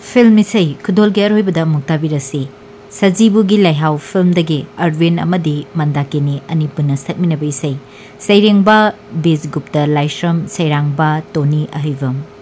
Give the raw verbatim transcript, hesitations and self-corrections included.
Film इसे खुदोलगे अरोइबदा मुक्ताबिरसी सजीबुगी लैहाव film दगे Arvind अमदी Mandakini अनिपुना सकमिनबा इसे सैरेंबा बीज गुप्ता लाइश्रम सैरांबा टोनी अहिवम।